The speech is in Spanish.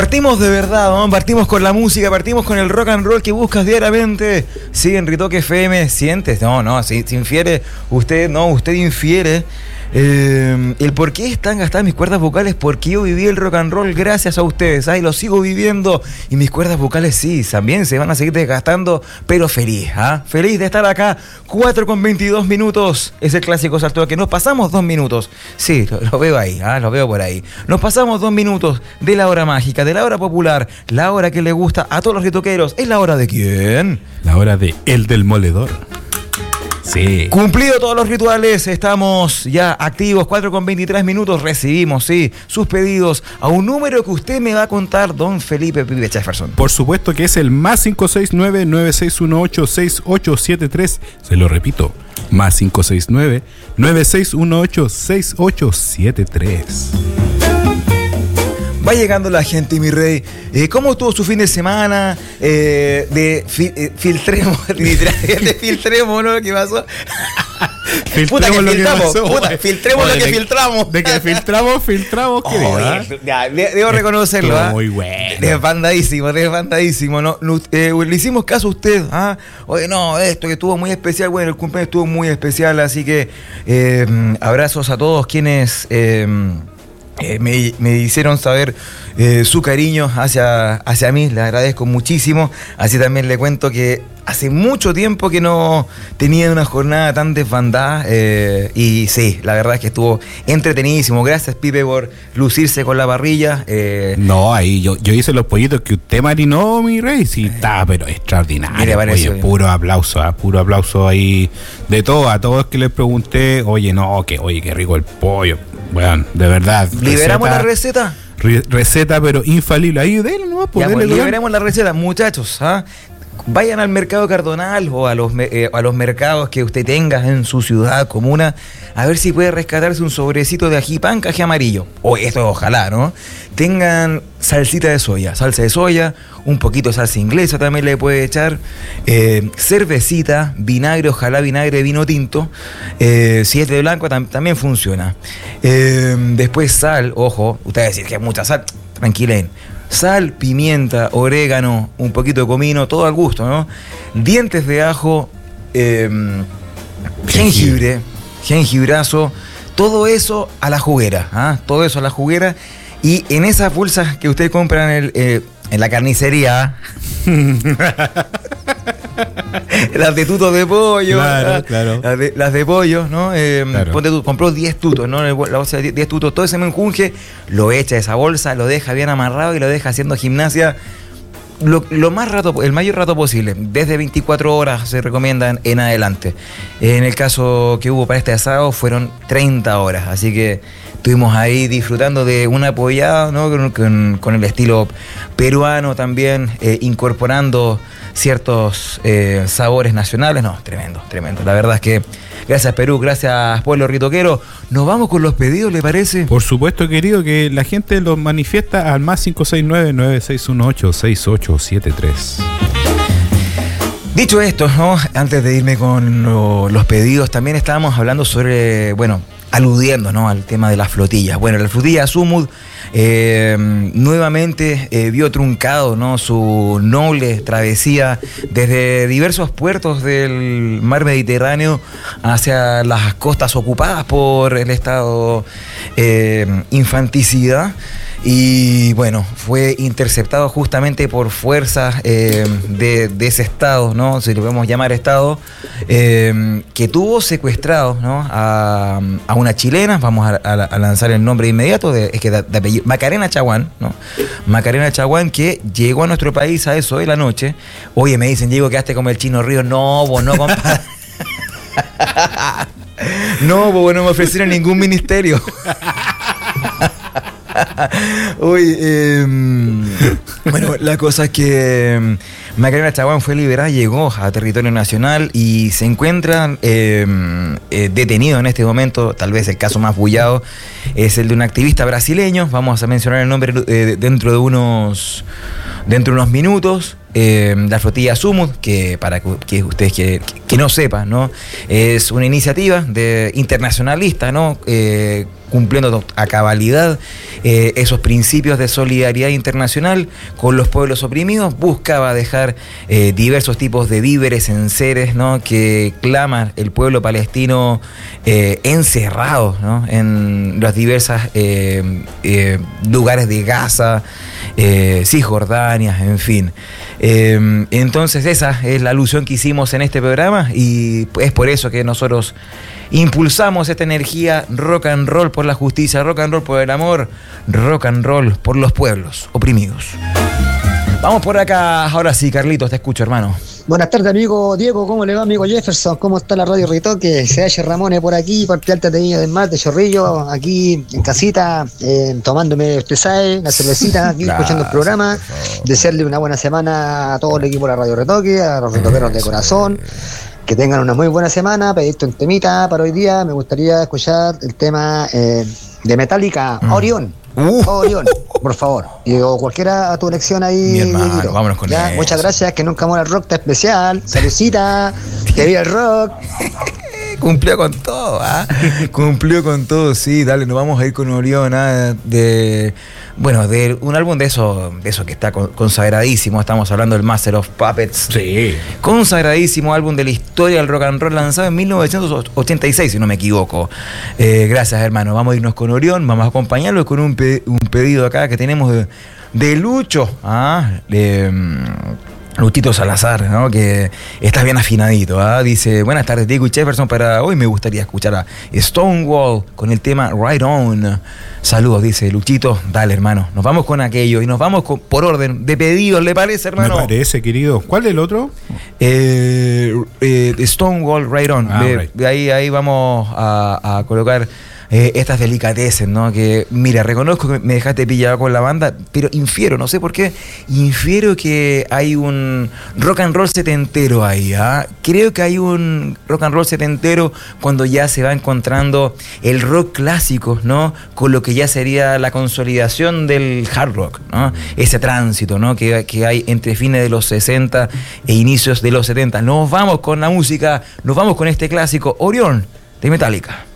Partimos de verdad, ¿no? Partimos con la música, partimos con el rock and roll que buscas diariamente. Sí, en Ritoque FM, ¿sientes? No, si infiere, usted infiere el por qué están gastadas mis cuerdas vocales, porque yo viví el rock and roll gracias a ustedes, y lo sigo viviendo, y mis cuerdas vocales sí, también se van a seguir desgastando, pero feliz, feliz de estar acá. 4:22 minutos, es el clásico salto que nos pasamos 2 minutos, sí, lo veo ahí, lo veo por ahí, nos pasamos 2 minutos de la hora mágica, de la hora popular, la hora que le gusta a todos los ritoqueros. ¿Es la hora de quién? La hora de El del Moledor. Sí. Cumplido todos los rituales, estamos ya activos, 4:23 minutos, recibimos, sus pedidos a un número que usted me va a contar, don Felipe Pipe Jefferson. Por supuesto que es el más 569-9618-6873, se lo repito, más 569-9618-6873. Va llegando la gente, mi rey. ¿Cómo estuvo su fin de semana? Filtremos, literalmente filtremos, ¿no? ¿Qué pasó? Filtremos lo que pasó. Filtremos lo que filtramos. De que filtramos, querido. Debo reconocerlo. Muy bueno. Desbandadísimo. ¿No? Le hicimos caso a usted. Oye, no, esto que estuvo muy especial. Bueno, el cumpleaños estuvo muy especial, así que abrazos a todos quienes... me hicieron saber su cariño hacia mí, le agradezco muchísimo. Así también le cuento que hace mucho tiempo que no tenía una jornada tan desbandada, y sí, la verdad es que estuvo entretenidísimo. Gracias, Pipe, por lucirse con la parrilla. No, ahí yo hice los pollitos que usted marinó, mi rey, sí, estaba pero extraordinario. Oye, puro aplauso ahí de todo, a todos que les pregunté, oye, qué rico el pollo. Bueno, de verdad. ¿Liberamos la receta? Receta, pero infalible. Ahí, déle, ¿no? Liberemos la receta, muchachos. Vayan al mercado Cardonal o a los mercados que usted tenga en su ciudad, comuna, a ver si puede rescatarse un sobrecito de ají pan, ají amarillo. Esto ojalá, ¿no? Tengan salsa de soya, un poquito de salsa inglesa también le puede echar, cervecita, vinagre, ojalá vinagre de vino tinto, si es de blanco también funciona. Después sal, ojo, usted va a decir que es mucha sal, tranquilen. Sal, pimienta, orégano, un poquito de comino, todo al gusto, ¿no? Dientes de ajo, jengibrazo, todo eso a la juguera, todo eso a la juguera. Y en esas bolsas que ustedes compran en la carnicería, las de tutos de pollo, claro. Las de pollo, ¿no? Claro. Ponte tú, compró 10 tutos, ¿no? La bolsa de 10 tutos, todo ese menjunje, lo echa a esa bolsa, lo deja bien amarrado y lo deja haciendo gimnasia el mayor rato posible. Desde 24 horas se recomiendan en adelante. En el caso que hubo para este asado fueron 30 horas, así que estuvimos ahí disfrutando de una apoyada, ¿no? con el estilo peruano también, incorporando ciertos sabores nacionales. No, tremendo. La verdad es que gracias, Perú, gracias, pueblo ritoquero. Nos vamos con los pedidos, ¿le parece? Por supuesto, querido, que la gente los manifiesta al más 569-9618-6873. Dicho esto, ¿no? Antes de irme con los pedidos, también estábamos hablando sobre, aludiendo, ¿no?, al tema de las flotillas. Bueno, la flotilla Azumud nuevamente vio truncado, ¿no?, su noble travesía desde diversos puertos del mar Mediterráneo hacia las costas ocupadas por el Estado infanticida. Y bueno, fue interceptado justamente por fuerzas de ese Estado, ¿no? Si lo podemos llamar Estado, que tuvo secuestrado, ¿no?, a una chilena. Vamos a lanzar el nombre inmediato, de apellido Macarena Chaguán, ¿no? Macarena Chaguán, que llegó a nuestro país a eso de la noche. Oye, me dicen, Diego, quedaste como el Chino Ríos. No, vos no, compadre. No, vos no me ofrecieron ningún ministerio. Uy, bueno, la cosa es que Macarena Chaguán fue liberada, llegó a territorio nacional y se encuentra detenido en este momento. Tal vez el caso más bullado es el de un activista brasileño. Vamos a mencionar el nombre dentro de unos minutos. La flotilla Azumud, que para que ustedes que no sepan, ¿no?, es una iniciativa internacionalista, ¿no?, cumpliendo a cabalidad esos principios de solidaridad internacional con los pueblos oprimidos. Buscaba dejar diversos tipos de víveres, enseres, ¿no?, que clama el pueblo palestino encerrado, ¿no?, en las diversas lugares de Gaza, Cisjordania, en fin. Entonces esa es la alusión que hicimos en este programa y es por eso que nosotros impulsamos esta energía rock and roll por la justicia, rock and roll por el amor, rock and roll por los pueblos oprimidos. Vamos por acá, ahora sí, Carlitos, te escucho, hermano. Buenas tardes, amigo Diego, ¿cómo le va, amigo Jefferson? ¿Cómo está la radio Ritoque? Se Ramones por aquí, parte alta de Viña del Mar, de Chorrillo, aquí en casita, tomándome el pesaje, la cervecita, aquí escuchando el programa. Desearle una buena semana a todo el equipo de la radio Ritoque, a los ritoqueros de corazón. Que tengan una muy buena semana. Pedirte un temita para hoy día. Me gustaría escuchar el tema de Metallica, Orión. Orión, por favor. Y o cualquiera a tu elección ahí. Mi hermano, vámonos con él. Muchas gracias, que nunca muera el rock, está especial. Saludcita, que viva el rock. Cumplió con todo, ¿ah? Cumplió con todo, sí, dale, nos vamos a ir con Orión, de un álbum de eso que está consagradísimo. Estamos hablando del Master of Puppets. Sí. Consagradísimo álbum de la historia del rock and roll, lanzado en 1986, si no me equivoco. Gracias, hermano. Vamos a irnos con Orión, vamos a acompañarlo con un pedido acá que tenemos de Lucho, Lutito Salazar, ¿no?, que está bien afinadito, dice: buenas tardes, Diego y Jefferson, para hoy me gustaría escuchar a Stonewall con el tema Right On. Saludos, dice Luchito. Dale, hermano, nos vamos con aquello y nos vamos por orden de pedidos, ¿le parece, hermano? Me parece, querido. ¿Cuál es el otro? Stonewall Right On. De ahí vamos a colocar estas delicateces, ¿no? Que, mira, reconozco que me dejaste pillado con la banda, pero infiero, no sé por qué, infiero que hay un rock and roll setentero ahí, Creo que hay un rock and roll setentero cuando ya se va encontrando el rock clásico, ¿no?, con lo que ya sería la consolidación del hard rock, ¿no? Ese tránsito, ¿no?, que hay entre fines de los 60 e inicios de los 70. Nos vamos con la música, nos vamos con este clásico, Orión, de Metallica.